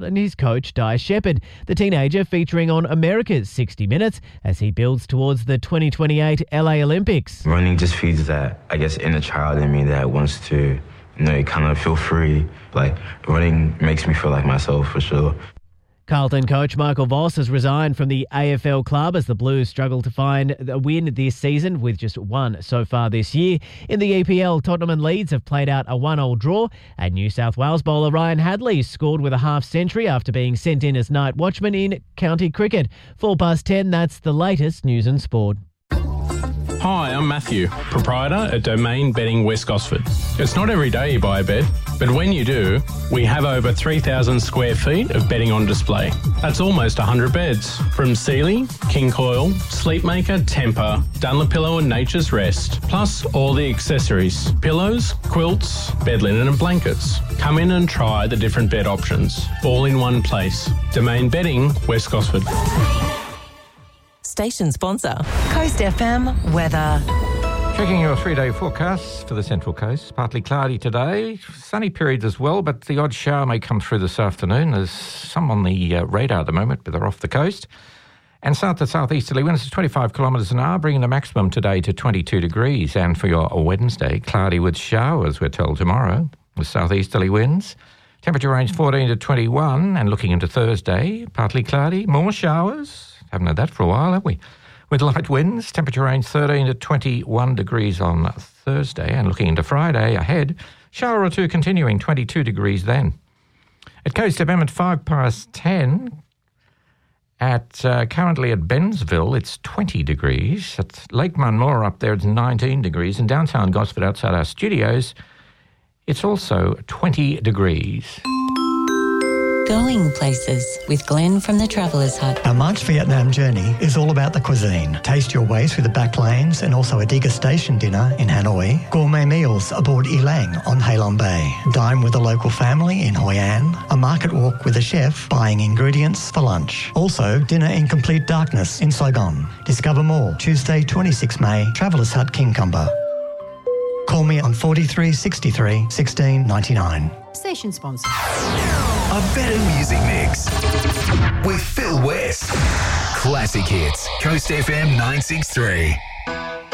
and his coach, Di Shepherd, the teenager featuring on America's 60 Minutes as he builds towards the 2028 LA Olympics. Running just feeds that, inner child in me that wants to, kind of feel free. Running makes me feel like myself for sure. Carlton coach Michael Voss has resigned from the AFL club as the Blues struggle to find a win this season with just one so far this year. In the EPL, Tottenham and Leeds have played out a 1-1 draw, and New South Wales bowler Ryan Hadley scored with a half-century after being sent in as night watchman in county cricket. 10:04, that's the latest news and sport. Hi, I'm Matthew, proprietor at Domain Bedding West Gosford. It's not every day you buy a bed, but when you do, we have over 3,000 square feet of bedding on display. That's almost 100 beds, from Sealy, King Coil, Sleepmaker, Temper, Dunlopillow and Nature's Rest, plus all the accessories, pillows, quilts, bed linen and blankets. Come in and try the different bed options, all in one place. Domain Bedding West Gosford. Station sponsor, Coast FM weather. Checking your 3-day forecast for the Central Coast. Partly cloudy today, sunny periods as well, but the odd shower may come through this afternoon. There's some on the radar at the moment, but they're off the coast. And south to southeasterly winds at 25 kilometres an hour, bringing the maximum today to 22 degrees. And for your Wednesday, cloudy with showers, we're told tomorrow, with southeasterly winds. Temperature range 14 to 21, and looking into Thursday, partly cloudy, more showers. Haven't had that for a while, have we? With light winds, temperature range 13 to 21 degrees on Thursday. And looking into Friday ahead, shower or two continuing, 22 degrees then. At Coast FM at 10:05, currently at Bensville, it's 20 degrees. At Lake Munmore up there, it's 19 degrees. In downtown Gosford, outside our studios, it's also 20 degrees. Going places with Glenn from the Traveller's Hut. Our March Vietnam journey is all about the cuisine. Taste your way through the back lanes and also a degustation dinner in Hanoi. Gourmet meals aboard Elang on Halong Bay. Dine with a local family in Hoi An. A market walk with a chef buying ingredients for lunch. Also, dinner in complete darkness in Saigon. Discover more Tuesday, 26 May, Traveller's Hut, Kincumber. Call me on 43 63 16 99. Station sponsor. A better music mix with Phil West. Classic hits. Coast FM 963.